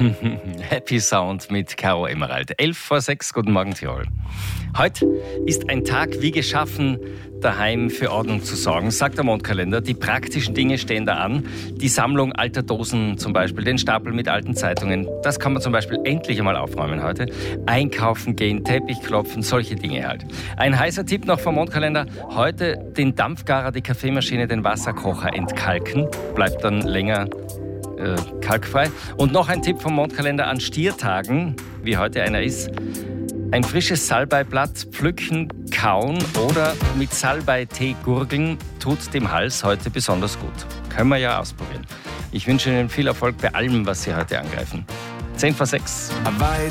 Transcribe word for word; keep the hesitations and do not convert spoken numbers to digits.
Happy Sound mit Caro Emerald. elf vor sechs, guten Morgen Tirol. Heute ist ein Tag wie geschaffen, daheim für Ordnung zu sorgen, sagt der Mondkalender. Die praktischen Dinge stehen da an. Die Sammlung alter Dosen zum Beispiel, den Stapel mit alten Zeitungen, das kann man zum Beispiel endlich einmal aufräumen heute. Einkaufen gehen, Teppich klopfen, solche Dinge halt. Ein heißer Tipp noch vom Mondkalender. Heute den Dampfgarer, die Kaffeemaschine, den Wasserkocher entkalken. Bleibt dann länger äh, kalkfrei. Und noch ein Tipp vom Mondkalender an Stiertagen, wie heute einer ist. Ein frisches Salbeiblatt pflücken, kauen oder mit Salbeitee gurgeln tut dem Hals heute besonders gut. Können wir ja ausprobieren. Ich wünsche Ihnen viel Erfolg bei allem, was Sie heute angreifen. zehn vor sechs. Weit